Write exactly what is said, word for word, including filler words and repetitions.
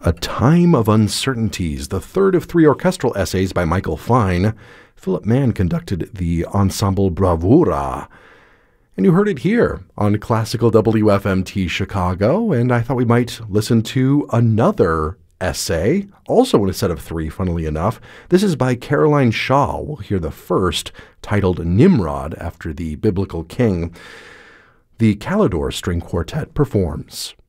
A Time of Uncertainties, the third of three orchestral essays by Michael Fine. Philip Mann conducted the Ensemble Bravura. And you heard it here on Classical W F M T Chicago, and I thought we might listen to another essay, also in a set of three, funnily enough. This is by Caroline Shaw. We'll hear the first, titled Nimrod, after the biblical king. The Calidore String Quartet performs.